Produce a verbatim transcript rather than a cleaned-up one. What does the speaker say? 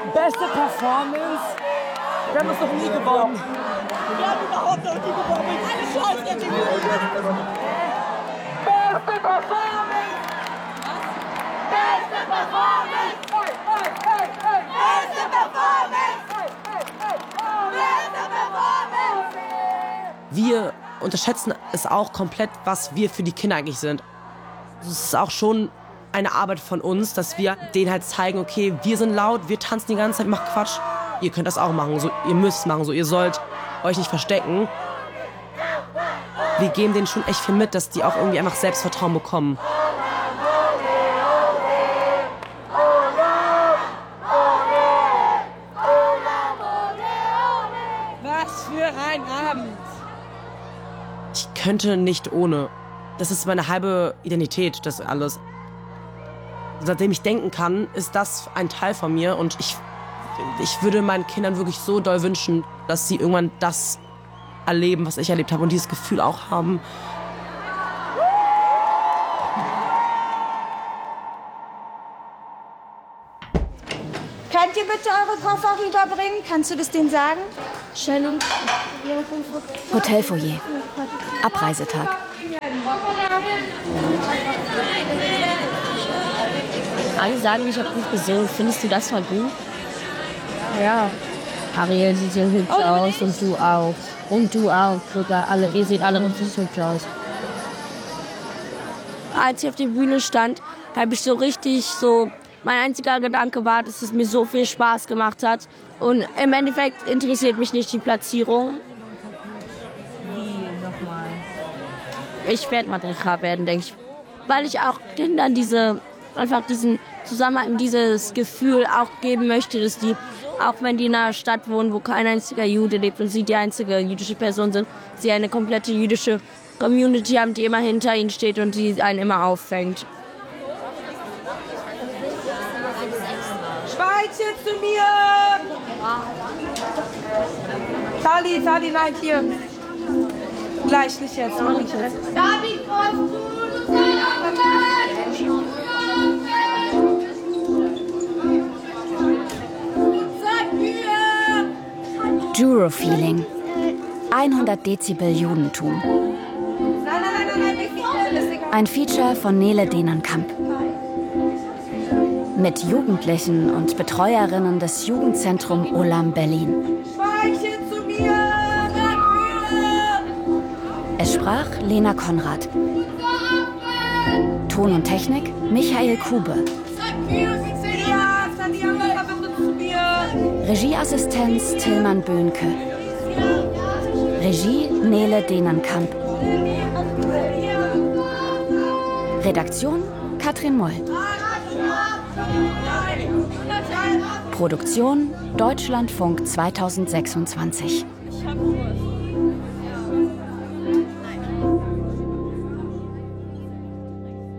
Beste Performance? Wir haben das noch nie gewonnen. Wir haben überhaupt noch nie gewonnen. Alle Scheiße, der Beste Performance! Beste Performance! Beste Performance! Beste Performance! Wir unterschätzen es auch komplett, was wir für die Kinder eigentlich sind. Es ist auch schon eine Arbeit von uns, dass wir denen halt zeigen, okay, wir sind laut, wir tanzen die ganze Zeit, macht Quatsch. Ihr könnt das auch machen, so, ihr müsst es machen, so, ihr sollt euch nicht verstecken. Wir geben denen schon echt viel mit, dass die auch irgendwie einfach Selbstvertrauen bekommen. Was für ein Abend! Ich könnte nicht ohne. Das ist meine halbe Identität, das alles. Seitdem ich denken kann, ist das ein Teil von mir. Und ich, ich würde meinen Kindern wirklich so doll wünschen, dass sie irgendwann das erleben, was ich erlebt habe und dieses Gefühl auch haben. Könnt ihr bitte eure Koffer rüberbringen? Kannst du das denen sagen? Stellung. Hotelfoyer. Abreisetag. Alle sagen, ich habe gut gesungen. Findest du das mal gut? Ja. Ariel sieht sehr hübsch oh, aus und du auch. Und du auch. Sogar alle, ihr seht alle richtig hübsch aus. Als ich auf der Bühne stand, habe ich so richtig so... Mein einziger Gedanke war, dass es mir so viel Spaß gemacht hat. Und im Endeffekt interessiert mich nicht die Platzierung. Wie nochmal? Ich werde Matriarchat werden, denke ich. Weil ich auch Kindern diese, einfach diesen Zusammenhalt, dieses Gefühl auch geben möchte, dass die, auch wenn die in einer Stadt wohnen, wo kein einziger Jude lebt und sie die einzige jüdische Person sind, sie eine komplette jüdische Community haben, die immer hinter ihnen steht und die einen immer auffängt. Schweiz jetzt zu mir! Tali, Tali, nein, hier. Gleich, nicht jetzt, mach ich jetzt. David, Juro-Feeling. hundert Dezibel Judentum. Ein Feature von Nele Denenkamp. Mit Jugendlichen und Betreuerinnen des Jugendzentrum Olam Berlin. Es sprach Lena Konrad. Ton und Technik Michael Kube. Regieassistenz Tillmann Böhnke. Regie Nele Denenkamp. Redaktion Katrin Moll. Produktion Deutschlandfunk zweitausendsechsundzwanzig.